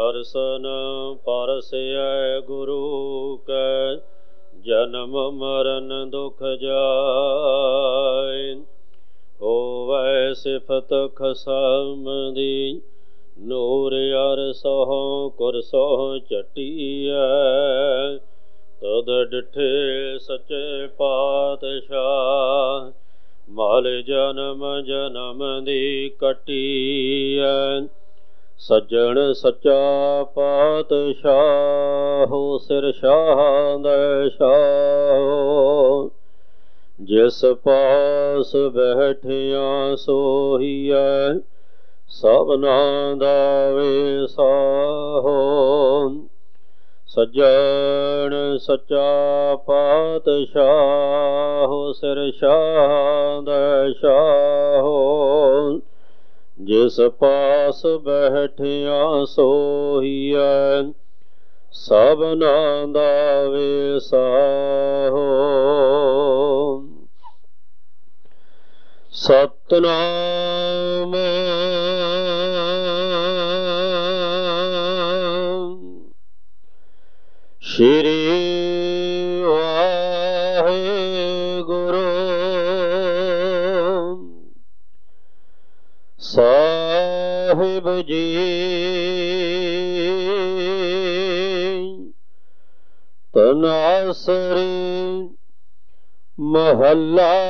ਦਰਸ਼ਨ ਪਰਸੈ ਗੁਰੂ ਕੈ ਜਨਮ ਮਰਨ ਦੁਖ ਜਾਇ। ਹੋਵੈ ਸਿਫਤ ਖਸਮ ਦੀ ਨੂਰ ਅਰਸਹੁ ਕੁਰਸਹੁ ਝਟੀਐ। ਤਦ ਡਿਠੇ ਸੱਚੇ ਪਾਤਸ਼ਾਹ ਮਲ ਜਨਮ ਜਨਮ ਦੀ ਕੱਟੀਐ। ਸੱਜਣ ਸੱਚਾ ਪਾਤਸ਼ਾਹ ਸਿਰ ਸ਼ਾਹਾਂ ਦੇ ਸ਼ਾਹ। ਜਿਸ ਪਾਸ ਬੈਠਿਆ ਸੋਹੀਐ ਸਭਨਾ ਦਾ ਵਿਸਾਹੋ। ਸੱਜਣ ਸੱਚਾ ਪਾਤਸ਼ਾਹ ਸਿਰ ਸ਼ਾਹਾਂ ਦੇ ਸ਼ਾਹੋ। ਜਿਸ ਪਾਸ ਬੈਠਿਆ ਸੋਹੀਐ ਸਭਨਾ ਦਾ ਵਿਸਾਹੋ। ਸਤਿਨਾਮ ਸ਼੍ਰੀ ਵਾਹਿਗੁਰੂ ਸਾਹਿਬ ਜੀ। ਤਨਾਸਰੀ ਮਹੱਲਾ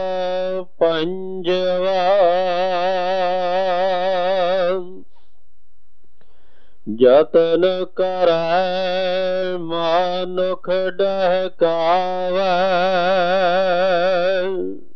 ਪੰਜਵਾ। ਜਤਨ ਕਰੈ ਮਾਨੁਖ ਡਹਕਾਵੈ